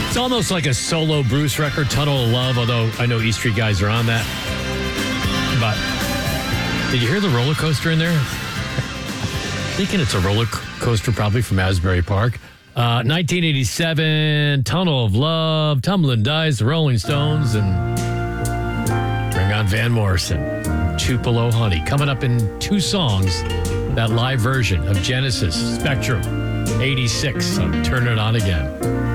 It's almost like a solo Bruce record, Tunnel of Love, although I know East Street Guys are on that. But did you hear the roller coaster in there? Thinking it's a roller coaster probably from Asbury Park. 1987, Tunnel of Love, Tumbling Dice, the Rolling Stones, and bring on Van Morrison, Tupelo Honey. Coming up in two songs, that live version of Genesis, Spectrum, 86, on Turn It On Again.